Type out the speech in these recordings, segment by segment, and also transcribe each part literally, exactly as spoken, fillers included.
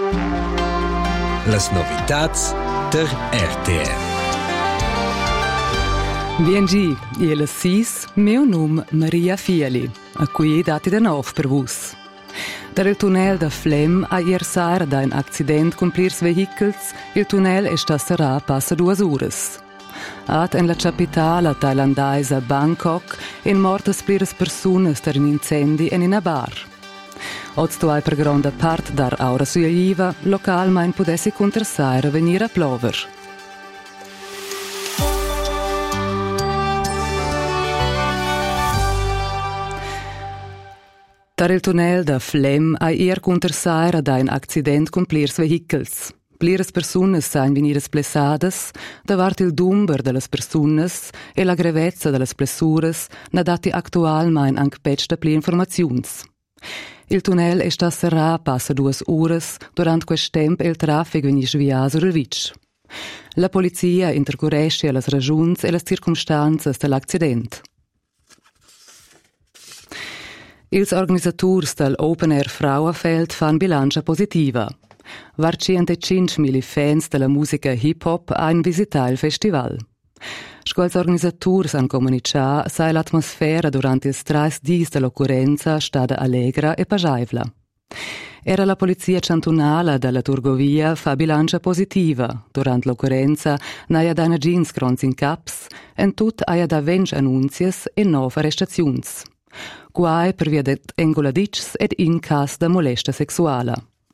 Las novitats der R T R. Biengi, e le sis, meu nome Maria Fieli, a cui dati da nov per vus. Dar il tunnel da Flem a ier sera da un accident con plirs vehicles, il tunnel è stasserà passa duas ures. Ad en la capitala thailandaisa Bangkok in mortas plirs persunas dar un incendi en in a bar. Oz tu hai per gronda part dar aura suiva, local main pudessi contrassaira venir a plover. Dar il tunnel da Flem a ier contrassaira da un accident con plirs vehicles. Pliras persunas sain venidas plessadas, davart il dumber de las persunas e la grevezza de las plessuras na dati actualmein anche pec da pli informaziuns. Il tunnel è sta serrà passa duas uras, durant quest temp il traffic vegni svià sur il vitg. La polizia intercorresce las ragiuns e las circumstanzas de l'accident. Ils organisaturs del Open Air Frauenfeld fan bilancia positiva. Var centocinque mila fans della musica hip-hop han visitato il festival. Scuols organisaturs han comunicato sai l'atmosfera durante ils trais dis dell'occorrenza stata allegra e pajaivla. Era la polizia cantonala della Turgovia fa bilancia positiva. Durante l'occorrenza n'aia da una jeans crons in caps en tut aia da vench annunzias e nove arrestaziuns. Guai per via det engoladics ed in cas da molesta sexuala.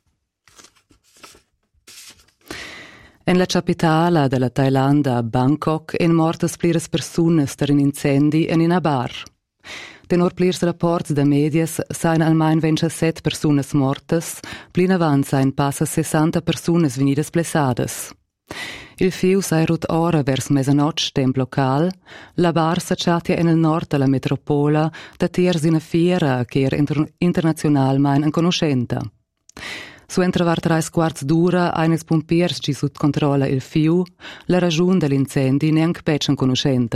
En la capitala della Thailanda, Bangkok, en mortas pliras persunas dar in incendi en in a bar. Tenor plirs rapports da medias sain almain ventisette persunas mortas, plin avant sain passa sessanta persunas venidas blessadas. Il fiu sai rut ora vers mesanotch temp local, la bar s'acciatia en il nord della metropola, da tiers in a fiera che era inter- internazionalmein en conoscenta. Su entravar trais quarts d'ura ein els pompiers ci sut controlla il fiu, la ragiun dell'incendi neanche pecen conoscenta.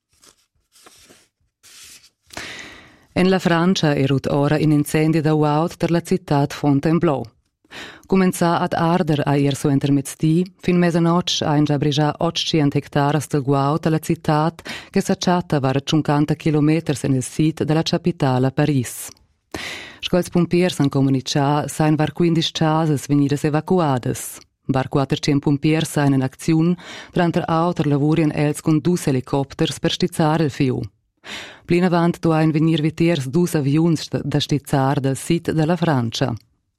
En la Francia erut ora in incendi da Wout der la città Fontainebleau. Comenza ad arder a ier su intermezdi, fin mesanotch ein già brigia ottocento hectares del Wout alla città che s'acciatta var cinquanta chilometers en il sit della capitala Paris. Scols pompiers han comunicato sain var quindici casas venidas evacuadas. Var quattrocento pompiers sain in acziun, tranter auter lavurien els con dus helicopters per stizzare il fiu. Plin avant do ein venir vitiers dus avions da stizzar del sit della Francia.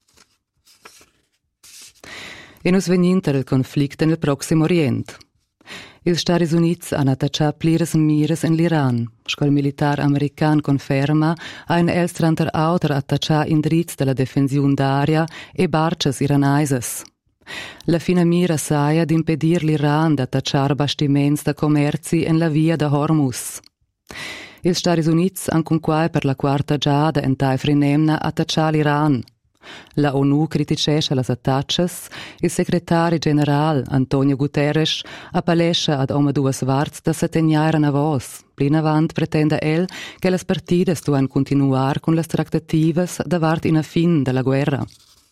E nus veninter il conflict nel Proximo Orient. Ils Stati Units han attacciato pliras mires in l'Iran. Scol militar american conferma ein els tranter auter attaccià indrizz della defensiun d'aria e barces iranaises. La fina mira saia d'impedir l'Iran d'attacciar bastiments da commerci en la via da Hormuz. Ils Stati Units han cunquai per la quarta giada en taifrinemna attaccià l'Iran. La ONU criticesce las attacches, il segretari general Antonio Guterres appalesce ad oma duas varts da settegnaira na vos. Plin avant pretenda el che las partidas duan continuar con las tractativas davart in a fin della guerra.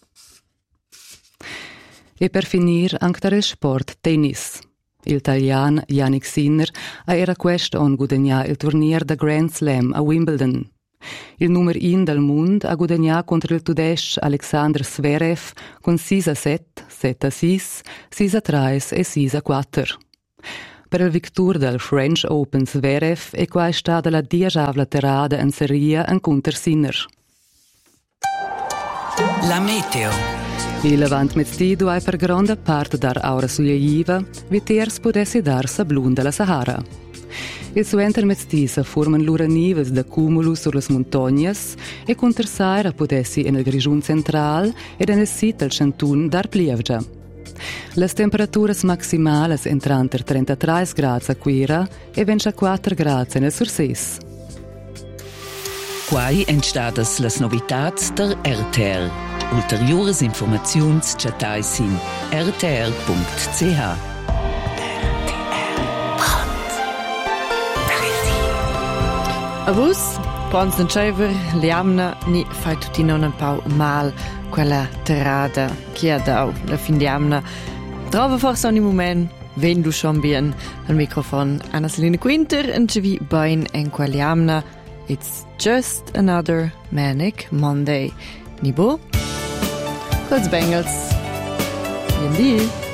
E per finir anche il sport tennis. Il talian Jannik Sinner a era questo on guadagna il turnier da Grand Slam a Wimbledon. Il numero uno del mondo ha guadagnato contro il tedesco Alexander Zverev con sei a sette, sette a sei, sei a tre e sei a quattro. Per il victor del French Open Zverev è qua stata la diagavla terada in serie in contro Sinner. La meteo. Il avant mezdido è per grande parte dar aura sull'aiva, vitiers potessi dar sablun della Sahara. Il suo intermezzisa forman lura nives da cumulus sur las montagnas e contrasaira potessi en el grigiun central ed en el sit del chantun dar plievgia. Las temperaturas maximales entran ter trentatré gradi a Quira e ventiquattro gradi nel Sursis. Quai entstadas las novitats der R T R. Ulteriores informaziuns chatais in r t r punct c h. A vos, Quando non c'è liamna ni fai tutti non un po' mal quella terrada che ha dato la fin liamna. Trova forse ogni momento wenn du schon bien al microphone Anna Selina Quinter and ci vi bain en quella liamna. It's just another manic Monday. Nibo? Kurz Bengals. Yendi.